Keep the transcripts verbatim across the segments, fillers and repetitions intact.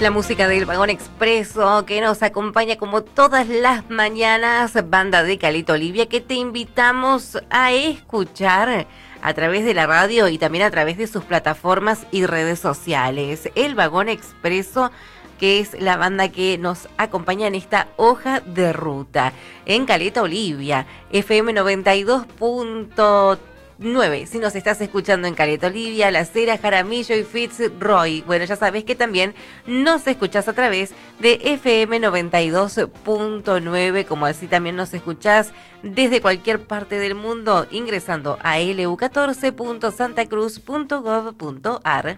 La música del Vagón Expreso que nos acompaña como todas las mañanas, banda de Caleta Olivia, que te invitamos a escuchar a través de la radio y también a través de sus plataformas y redes sociales. El Vagón Expreso, que es la banda que nos acompaña en esta hoja de ruta en Caleta Olivia, F M noventa y dos punto nueve. Si nos estás escuchando en Caleta Olivia, Las Heras, Jaramillo y Fitzroy, bueno, ya sabes que también nos escuchás a través de F M noventa y dos punto nueve, como así también nos escuchás desde cualquier parte del mundo ingresando a l u catorce punto santa cruz punto gov punto a r.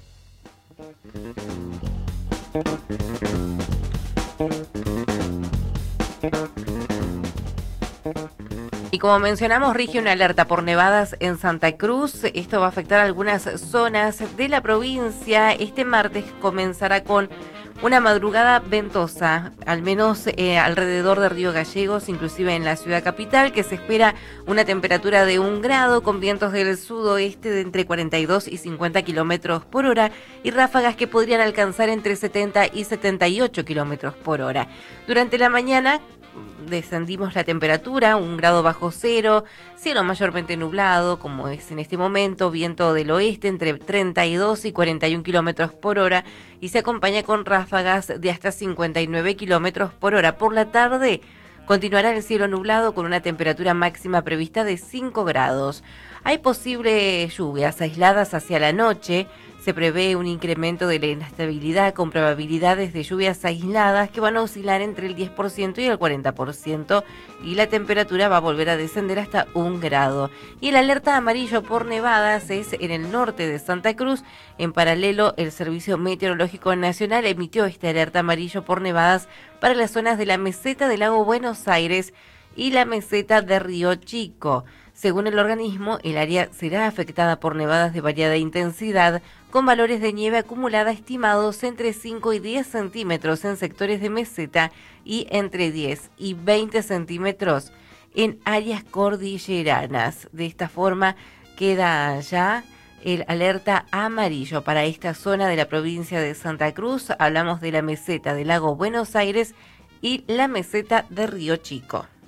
Y como mencionamos, rige una alerta por nevadas en Santa Cruz. Esto va a afectar a algunas zonas de la provincia. Este martes comenzará con una madrugada ventosa, al menos eh, alrededor de Río Gallegos, inclusive en la ciudad capital, que se espera una temperatura de un grado con vientos del sudoeste de entre cuarenta y dos y cincuenta kilómetros por hora y ráfagas que podrían alcanzar entre setenta y setenta y ocho kilómetros por hora. Durante la mañana descendimos la temperatura, un grado bajo cero, cielo mayormente nublado, como es en este momento, viento del oeste entre treinta y dos y cuarenta y un kilómetros por hora y se acompaña con ráfagas de hasta cincuenta y nueve kilómetros por hora. Por la tarde continuará el cielo nublado con una temperatura máxima prevista de cinco grados. Hay posibles lluvias aisladas hacia la noche. Se prevé un incremento de la inestabilidad con probabilidades de lluvias aisladas que van a oscilar entre el diez por ciento y el cuarenta por ciento y la temperatura va a volver a descender hasta un grado. Y el alerta amarillo por nevadas es en el norte de Santa Cruz. En paralelo, el Servicio Meteorológico Nacional emitió este alerta amarillo por nevadas para las zonas de la meseta del lago Buenos Aires y la meseta de Río Chico. Según el organismo, el área será afectada por nevadas de variada intensidad, con valores de nieve acumulada estimados entre cinco y diez centímetros en sectores de meseta y entre diez y veinte centímetros en áreas cordilleranas. De esta forma queda ya el alerta amarillo para esta zona de la provincia de Santa Cruz. Hablamos de la meseta del lago Buenos Aires y la meseta de Río Chico.